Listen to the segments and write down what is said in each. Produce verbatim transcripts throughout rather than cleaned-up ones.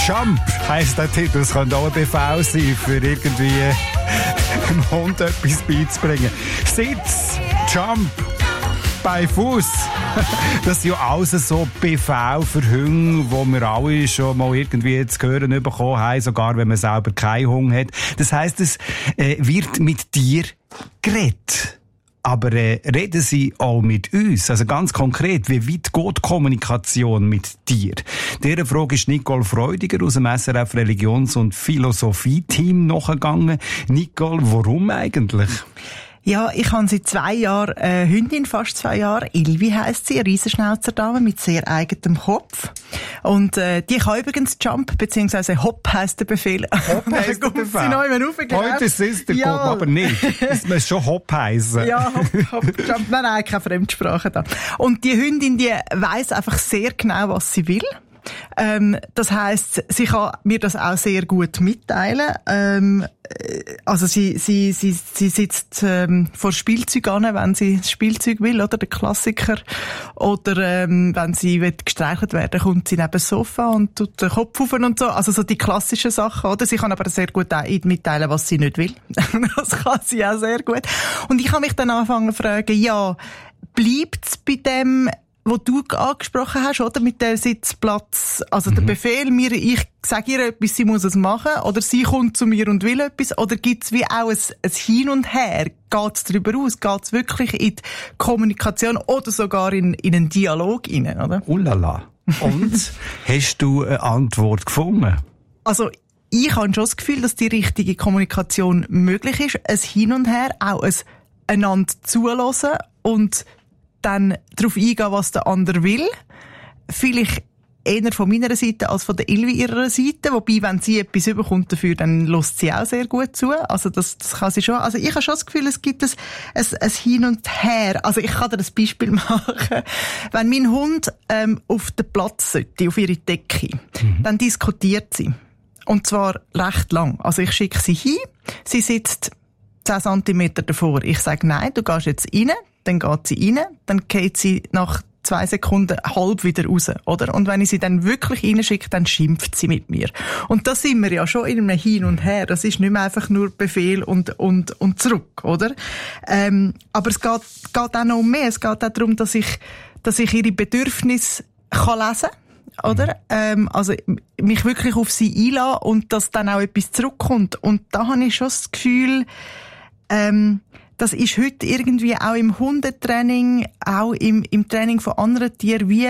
Jump heisst der Titel. Es könnte auch ein B V sein, für irgendwie einem Hund etwas beizubringen. Sitz, Jump, bei Fuß. Das sind ja alles so B V für Hunde, wo wir alle schon mal irgendwie zu hören bekommen haben, sogar wenn man selber keinen Hund hat. Das heisst, es äh, wird mit dir geredet. Aber äh, reden sie auch mit uns? Also ganz konkret, wie weit geht die Kommunikation mit dir? Dieser Frage ist Nicole Freudiger aus dem S R F Religions- und Philosophie-Team nachgegangen. Nicole, warum eigentlich? Ja, ich habe seit zwei Jahren eine Hündin, fast zwei Jahre. Ilvi heisst sie, eine Riesenschnauzerdame mit sehr eigenem Kopf. Und äh, die kann übrigens Jump, beziehungsweise Hop heisst der Befehl. Hop heisst der Befehl. Sie noch immer Heute ist es der ja. Gott, aber nicht. Es muss schon Hop heissen. Ja, Hop, Hop, Jump. Nein, nein, keine Fremdsprache da. Und die Hündin, die weiss einfach sehr genau, was sie will. Ähm, das heisst, sie kann mir das auch sehr gut mitteilen. Ähm, also sie, sie, sie, sie sitzt ähm, vor Spielzeug an, wenn sie das Spielzeug will, oder der Klassiker. Oder ähm, wenn sie will gestreichelt werden, kommt sie neben das Sofa und tut den Kopf auf und so. Also so die klassischen Sachen, oder? Sie kann aber sehr gut auch mitteilen, was sie nicht will. Das kann sie auch sehr gut. Und ich habe mich dann angefangen zu fragen, ja, bleibt's bei dem, wo du angesprochen hast, oder? Mit dem Sitzplatz. Also mhm. der Befehl, mir, ich sage ihr etwas, sie muss es machen, oder sie kommt zu mir und will etwas, oder gibt's wie auch ein, ein Hin und Her? Geht's darüber aus? Geht's wirklich in die Kommunikation oder sogar in, in einen Dialog rein, oder? Ullala. Und hast du eine Antwort gefunden? Also, ich habe schon das Gefühl, dass die richtige Kommunikation möglich ist. Ein Hin und Her, auch ein einander zuhören und dann darauf eingehen, was der andere will. Vielleicht eher von meiner Seite als von der Ilvi ihrer Seite. Wobei, wenn sie etwas überkommt dafür, dann lässt sie auch sehr gut zu. Also das, das kann sie schon. Also ich habe schon das Gefühl, es gibt ein, ein, ein Hin und Her. Also ich kann dir ein Beispiel machen. Wenn mein Hund ähm, auf den Platz sollte, auf ihre Decke, mhm. dann diskutiert sie. Und zwar recht lang. Also ich schicke sie hin, sie sitzt zehn Zentimeter davor. Ich sage, nein, du gehst jetzt rein. Dann geht sie rein, dann geht sie nach zwei Sekunden halb wieder raus, oder? Und wenn ich sie dann wirklich reinschicke, dann schimpft sie mit mir. Und da sind wir ja schon in einem Hin und Her. Das ist nicht mehr einfach nur Befehl und, und, und zurück, oder? Ähm, aber es geht, geht auch noch um mehr. Es geht auch darum, dass ich, dass ich ihre Bedürfnisse kann lesen kann. Oder? Ähm, also, mich wirklich auf sie einlassen und dass dann auch etwas zurückkommt. Und da habe ich schon das Gefühl, ähm, das ist heute irgendwie auch im Hundetraining, auch im, im Training von anderen Tieren wie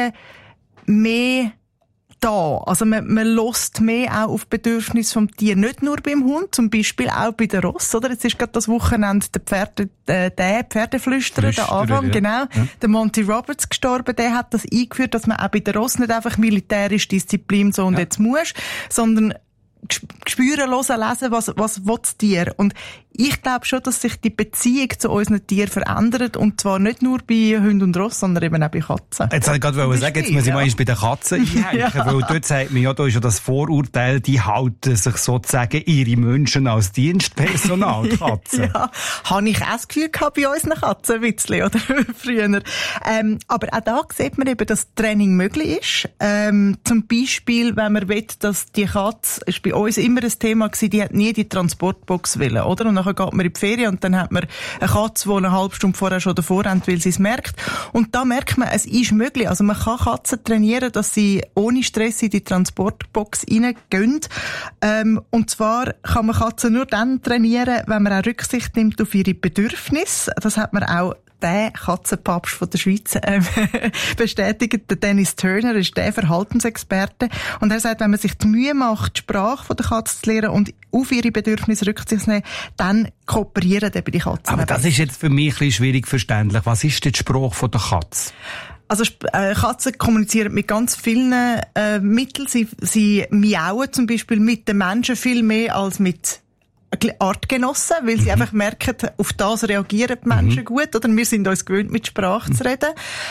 mehr da. Also man, man hört mehr auch auf Bedürfnisse vom Tier. Nicht nur beim Hund, zum Beispiel auch bei den Ross, oder? Jetzt ist gerade das Wochenende der Pferde, äh, der Pferdeflüsterer, der Anfang, ja. Genau. Ja. Der Monty Roberts gestorben, der hat das eingeführt, dass man auch bei den Ross nicht einfach militärisch Disziplin so und ja. jetzt muss, sondern spüren, hören, lesen, was, was will das Tier. Und ich glaube schon, dass sich die Beziehung zu unseren Tieren verändert. Und zwar nicht nur bei Hunden und Ross, sondern eben auch bei Katzen. Jetzt wollte ich gerade sagen, jetzt muss ich mal bei den Katzen einhängen. Ja. Weil dort sagt man ja, da ist ja das Vorurteil, die halten sich sozusagen ihre Menschen als Dienstpersonal, die Katzen. Ja, habe ich auch das Gefühl gehabt bei unseren Katzen, ein bisschen, oder? Früher. Ähm, aber auch da sieht man eben, dass Training möglich ist. Ähm, zum Beispiel, wenn man will, dass die Katze, ist bei uns immer ein Thema gewesen, die hat nie die Transportbox wollen, oder? Und nachher geht man in die Ferien und dann hat man eine Katze, die eine halbe Stunde vorher schon davor rennt, weil sie es merkt. Und da merkt man, es ist möglich. Also man kann Katzen trainieren, dass sie ohne Stress in die Transportbox reingehen. Ähm, und zwar kann man Katzen nur dann trainieren, wenn man auch Rücksicht nimmt auf ihre Bedürfnisse. Das hat man auch der Katzenpapst von der Schweiz äh, bestätigt. Der Dennis Turner ist der Verhaltensexperte. Und er sagt, wenn man sich die Mühe macht, die Sprache von der Katze zu lernen und auf ihre Bedürfnisse Rücksicht zu nehmen, dann kooperieren eben die Katzen. Aber das ist jetzt für mich ein bisschen schwierig verständlich. Was ist denn die Sprache von der Katze? Also äh, Katzen kommunizieren mit ganz vielen äh, Mitteln. Sie, sie miauen zum Beispiel mit den Menschen viel mehr als mit Artgenossen, weil sie mhm. einfach merken, auf das reagieren die Menschen mhm. gut, oder? Wir sind uns gewöhnt, mit Sprache mhm. zu reden.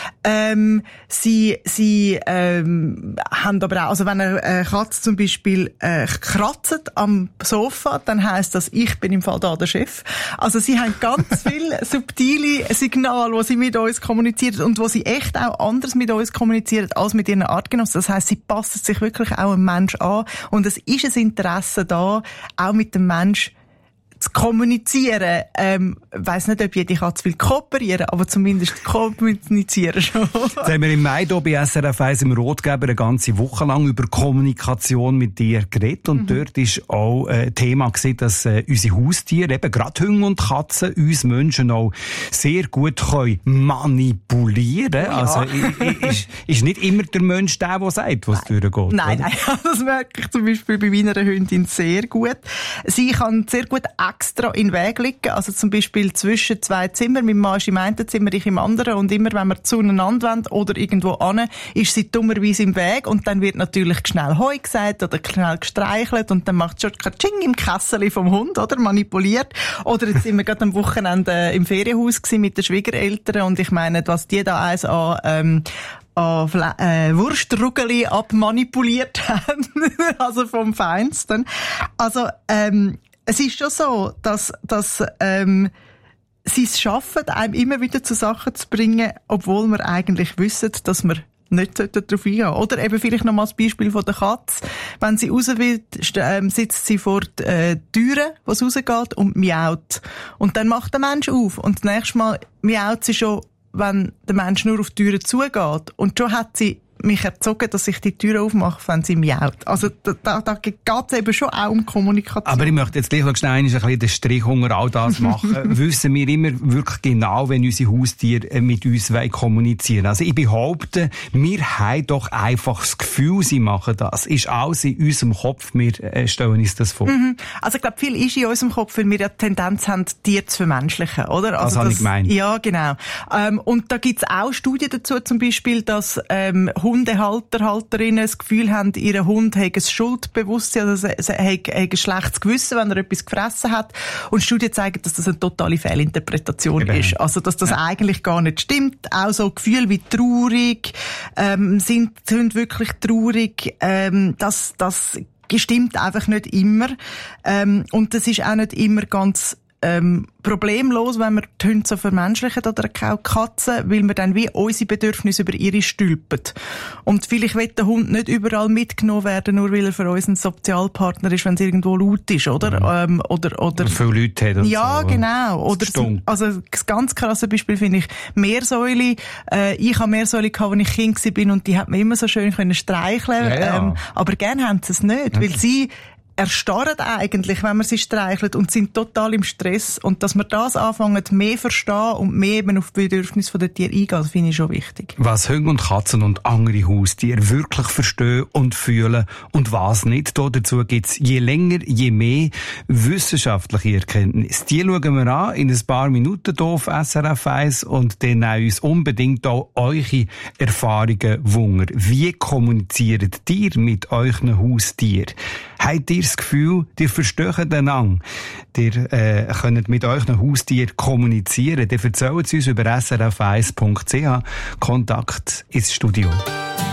Ähm, sie, sie, ähm, haben aber auch, also wenn eine Katze zum Beispiel, äh, kratzt am Sofa, dann heisst das, ich bin im Fall da der Chef. Also sie haben ganz viele subtile Signale, die sie mit uns kommunizieren und wo sie echt auch anders mit uns kommunizieren als mit ihren Artgenossen. Das heisst, sie passen sich wirklich auch einem Mensch an und es ist ein Interesse da, auch mit dem Mensch zu kommunizieren. Ähm, ich weiss nicht, ob jede Katze will kooperieren, aber zumindest kommunizieren schon. Jetzt haben wir im Mai hier bei S R F eins im Rotgeber eine ganze Woche lang über Kommunikation mit dir geredet und mhm. dort ist auch ein äh, Thema gewesen, dass äh, unsere Haustiere, eben gerade Hunde und Katzen, uns Menschen auch sehr gut können manipulieren. Oh ja. Also ist, ist nicht immer der Mensch der, der sagt, was es durchgeht. Nein, oder? nein, das merke ich zum Beispiel bei meiner Hündin sehr gut. Sie kann sehr gut extra in den Weg liegen, also zum Beispiel zwischen zwei Zimmern. Mein Mann ist im einen Zimmer, ich im anderen und immer, wenn wir zueinander wollen oder irgendwo an, ist sie dummerweise im Weg und dann wird natürlich schnell Heu gesagt oder schnell gestreichelt und dann macht schon Katsching im Kessel vom Hund, oder? Manipuliert. Oder jetzt sind wir gerade am Wochenende im Ferienhaus gewesen mit den Schwiegereltern und ich meine, was die da eins an, ähm, an Fle- äh, Wurstruggeli abmanipuliert haben, also vom Feinsten. Also, ähm, es ist schon so, dass, dass ähm, sie es schaffen, einem immer wieder zu Sachen zu bringen, obwohl wir eigentlich wissen, dass wir nicht darauf eingehen. Oder eben vielleicht nochmal das Beispiel von der Katze. Wenn sie raus will, ähm, sitzt sie vor die äh, Türe, wo es rausgeht, und miaut. Und dann macht der Mensch auf. Und das nächste Mal miaut sie schon, wenn der Mensch nur auf die Türe zugeht. Und schon hat sie mich erzogen, dass ich die Tür aufmache, wenn sie miaut. Also da, da, da geht es eben schon auch um Kommunikation. Aber ich möchte jetzt gleich schnell ein bisschen den Strich unter all das machen. Wissen wir immer wirklich genau, wenn unsere Haustiere mit uns kommunizieren wollen. Also ich behaupte, wir haben doch einfach das Gefühl, sie machen das. Ist alles in unserem Kopf, wir stellen uns das vor. Mhm. Also ich glaube, viel ist in unserem Kopf, weil wir ja die Tendenz haben, Tiere zu vermenschlichen, oder? Also das habe ich gemeint. Ja, genau. Ähm, und da gibt es auch Studien dazu, zum Beispiel, dass ähm, Hundehalter, Halterinnen das Gefühl haben, ihr Hund hat ein Schuldbewusstsein, also er hat ein schlechtes Gewissen, wenn er etwas gefressen hat. Und Studien zeigen, dass das eine totale Fehlinterpretation genau. ist. Also, dass das ja. eigentlich gar nicht stimmt. Auch so Gefühle wie traurig, ähm, sind, sind wirklich traurig, ähm, das, das stimmt einfach nicht immer. Ähm, und das ist auch nicht immer ganz ähm, problemlos, wenn wir die Hunde so vermenschlichen oder auch die Katzen, weil wir dann wie unsere Bedürfnisse über ihre stülpen. Und vielleicht will der Hund nicht überall mitgenommen werden, nur weil er für uns ein Sozialpartner ist, wenn es irgendwo laut ist, oder? Mhm. Ähm, oder, oder. Und viele Leute hat und ja, so. Genau. Oder, also, das ganz krasse Beispiel finde ich Meersäule. Äh, ich habe Meersäule gehabt, als ich Kind war und die hat mir immer so schön können streicheln. Ja, ja. Ähm, aber gerne haben sie es nicht, weil sie erstarren eigentlich, wenn man sie streichelt und sind total im Stress. Und dass wir das anfangen, mehr verstehen und mehr eben auf die Bedürfnisse der Tiere eingehen, das finde ich schon wichtig. Was Hunde und Katzen und andere Haustiere wirklich verstehen und fühlen und was nicht. Dazu gibt es je länger, je mehr wissenschaftliche Erkenntnisse. Die schauen wir an in ein paar Minuten hier auf S R F eins und dann auch uns unbedingt auch eure Erfahrungen wundern. Wie kommuniziert ihr mit euren Haustieren? Habt ihr das Gefühl, ihr versteht einander? Ihr äh, könnt mit euren Haustieren kommunizieren? Dann erzählt es uns über s r f eins punkt c h. Kontakt ins Studio.